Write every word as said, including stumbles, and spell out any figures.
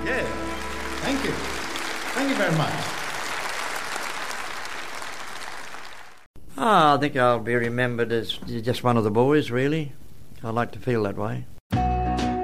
Yeah. Thank you. Thank you very much. Ah, I think I'll be remembered as just one of the boys, really. I like to feel that way.